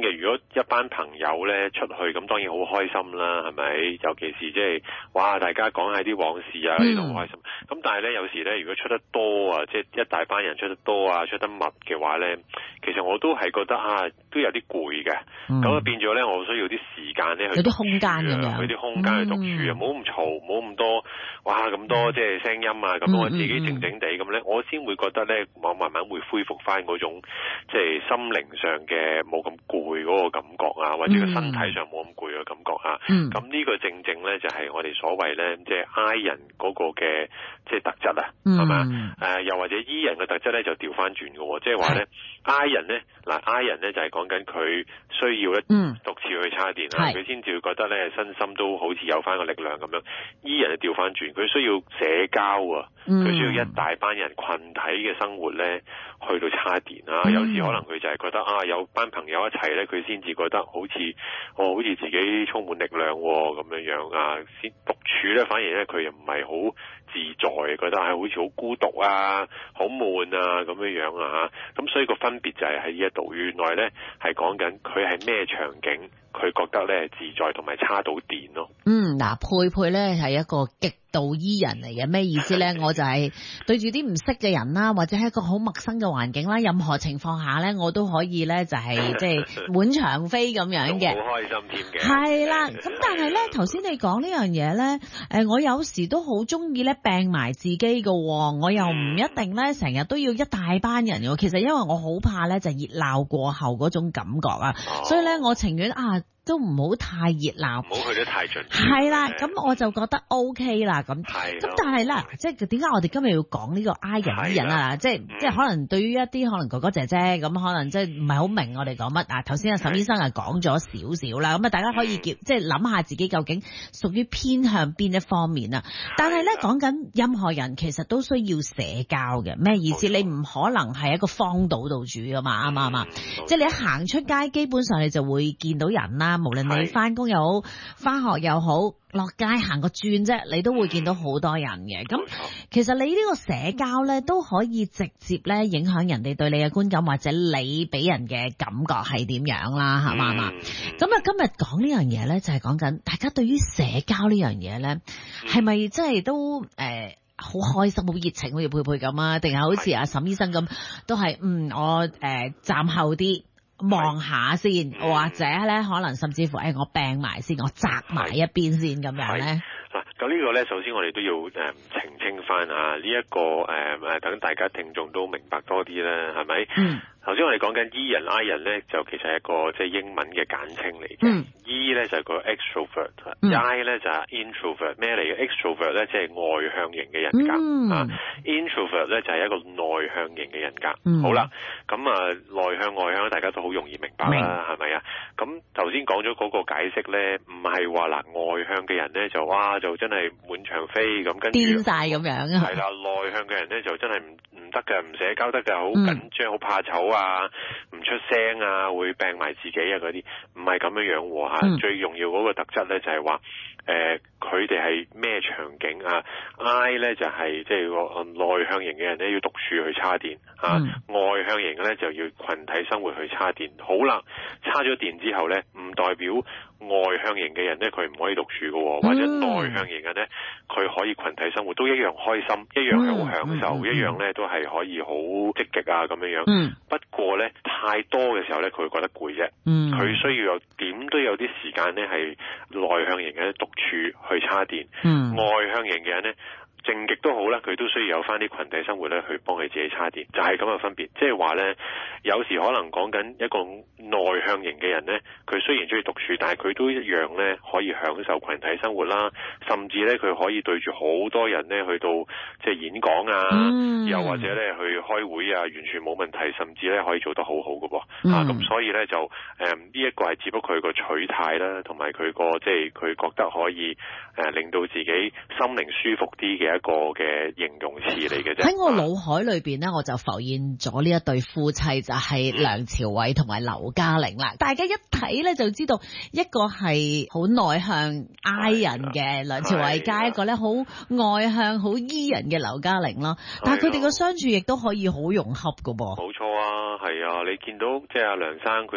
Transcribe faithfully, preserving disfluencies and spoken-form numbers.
嘅，如果一班朋友咧出去，咁當然好開心啦，係咪？尤其是即係哇，大家講下啲往事啊，呢度好開心。咁但係咧，有時咧，如果出得多啊，即係一大班人出得多啊，出得密嘅話咧，其實我都係覺得啊，都有啲攰嘅。咁啊、嗯、變咗咧，我需要啲時間咧去有啲空間咁樣， 有啲空間去獨處啊，冇咁嘈，冇咁多哇咁多即係聲音啊，咁、嗯、我自己靜靜地咁咧，我先會覺得咧，我慢慢會恢復翻嗰種即係心靈上嘅冇咁攰嗰個感覺啊，或者個身體上冇咁攰嘅感覺啊。咁呢、嗯、個正正咧就係、是、我哋所謂咧，即係 I 人嗰個嘅即係特質啊，係嘛、嗯？誒、呃、又或者 E 人嘅特質咧就調翻轉嘅喎，即係話咧 I 人咧嗱 I 人咧就係講緊佢需要咧獨自去叉電啊，佢先至會覺得咧身心都好似有翻個力量咁樣。E 人就調翻轉，佢需要社交啊，佢、嗯、需要一大班人群體嘅生活咧去到叉電啊。嗯、有時可能佢就係覺得啊有班朋友一齊咧，佢先至覺得好似哦好似自己充滿力量咁樣樣啊。先獨處咧，反而咧佢又唔係好自在，覺得係好似好孤獨啊、好悶啊咁樣樣啊嚇。咁所以個分別就係喺呢一度，原來咧係講緊佢係咩場景，佢覺得咧自在同埋叉到電咯。 嗯，嗱，佩佩咧係一個極度 E 人嚟嘅，咩意思咧？我就係對住啲唔識嘅人啦，或者係一個好陌生嘅環境啦，任何情況下咧，我都可以咧就係即係滿場飛咁樣嘅， 好開心添嘅。 係啦，咁但係咧頭先你講呢樣嘢咧，誒，我有時都好中意咧病埋自己嘅，我又唔一定咧成日都要一大班人嘅。其實因為我好怕咧就熱鬧過後嗰種感覺啊，哦、所以咧我情願啊。都唔好太熱鬧， 唔好去得太盡。 係啦，咁我就覺得 OK 啦，咁。 係。 咁但係啦，即係點解我哋今日要講呢個 I 人 E 人啊？即係即係可能對於一啲可能哥哥姐姐咁，可能即係唔係好明我哋講乜啊？頭先阿沈醫生啊講咗少少啦，咁啊大家可以叫即係諗下自己究竟屬於偏向邊一方面啊？但係咧講緊任何人其實都需要社交嘅，咩意思？你唔可能係一個荒島度住噶嘛，啱唔啱啊？即係你一行出街，基本上你就會見到人啦。無論你翻工又好，翻學又好，落街行個轉啫，你都會見到好多人嘅。咁其實你呢個社交咧，都可以直接咧影響人哋對你嘅觀感，或者你俾人嘅感覺係點樣啦，係嘛嘛？咁啊，今日講呢樣嘢咧，就係講緊大家對於社交呢樣嘢咧，係咪真係都誒好開心、好熱情，好似佩佩咁啊？定係好似阿沈醫生咁，都係嗯我誒站後啲。望下先，或者咧可能甚至乎，誒、哎、我病埋先，我擲埋一邊先咁樣咧。 嗱，咁呢個咧，首先我哋都要誒、呃、澄清翻啊，呢、這、一個誒誒、呃，等大家聽眾都明白多啲啦，係咪？嗯。頭先我哋講緊 E 人 I 人咧，就其實係一個即係英文嘅簡稱嚟嘅。嗯、E 咧就係、是、個 extrovert，I、嗯、咧就係、是、introvert。咩嚟嘅 extrovert 咧，即係外向型嘅人格、嗯、啊。introvert 咧就係、是、一個內向型嘅人格。嗯、好啦，咁啊內向外向大家都好容易明白啦，係咪啊？咁頭先講咗嗰個解釋咧，唔係話嗱外向嘅人咧就哇就真係滿場飛咁，跟住癲晒咁樣。 係啦，內向嘅人咧就真係唔唔得嘅，唔社交得嘅，好緊張，好怕醜啊，唔出聲啊，會病埋自己啊嗰啲，唔係咁樣樣喎嚇。嗯、最重要嗰個特質咧就係話，誒佢哋係咩場景啊 ？I 咧就係即係個內向型嘅人咧要獨處去叉電嚇，啊嗯、外向型嘅咧就要群體生活去叉電。好啦，叉咗電之後咧，唔代表外向型嘅人咧佢唔可以獨處嘅喎，或者內向型嘅咧佢可以群體生活都一樣開心，一樣係好享受，嗯嗯嗯、一樣咧都係可以好積極啊咁樣樣。嗯、不過咧太多嘅時候咧，佢會覺得攰啫。佢、嗯、需要有點都有啲時間咧係內向型嘅獨處去叉電。嗯、外向型嘅人咧。靜極都好啦，佢都需要有翻啲群體生活咧，去幫佢自己叉電，就係咁嘅分別。即係話咧，有時可能講緊一個內向型嘅人咧，佢雖然中意獨處，但係佢都一樣咧可以享受群體生活啦，甚至咧佢可以對住好多人咧去到即係演講啊，嗯、又或者咧去開會啊，完全冇問題，甚至咧可以做得好好嘅噃。嗯、啊，咁所以咧就誒呢一個係只不過佢個取態啦，同埋佢個即係佢覺得可以誒、呃、令到自己心靈舒服啲嘅一個嘅形容詞嚟嘅啫。 喺我腦海裏邊咧，我就浮現咗呢一對夫妻，就係、是、梁朝偉同埋劉嘉玲啦。大家一睇咧就知道，一個係好內向 I 人嘅梁朝偉，加一個咧好外向好 E 人嘅劉嘉玲咯。但係佢哋嘅相處亦都可以好融洽噶噃。 冇錯啊，係啊，你見到即係阿梁生佢